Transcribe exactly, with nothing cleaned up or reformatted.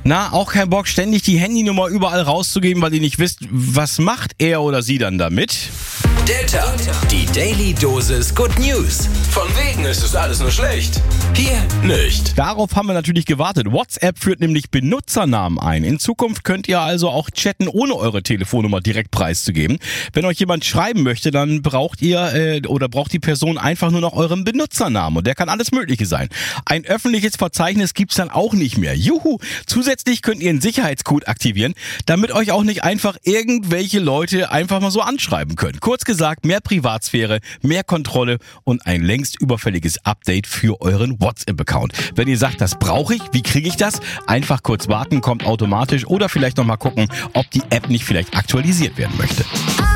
Na, auch kein Bock, ständig die Handynummer überall rauszugeben, weil ihr nicht wisst, was macht er oder sie dann damit? Der Tag. Die Daily Dosis Good News. Von wegen ist es alles nur schlecht. Hier nicht. Darauf haben wir natürlich gewartet. WhatsApp führt nämlich Benutzernamen ein. In Zukunft könnt ihr also auch chatten, ohne eure Telefonnummer direkt preiszugeben. Wenn euch jemand schreiben möchte, dann braucht ihr äh, oder braucht die Person einfach nur noch euren Benutzernamen. Und der kann alles Mögliche sein. Ein öffentliches Verzeichnis gibt's dann auch nicht mehr. Juhu! Zusätzlich könnt ihr einen Sicherheitscode aktivieren, damit euch auch nicht einfach irgendwelche Leute einfach mal so anschreiben können. Kurz gesagt, mehr Privatsphäre, mehr Kontrolle und ein längst überfälliges Update für euren WhatsApp-Account. Wenn ihr sagt, das brauche ich, wie kriege ich das? Einfach kurz warten, kommt automatisch oder vielleicht nochmal gucken, ob die App nicht vielleicht aktualisiert werden möchte.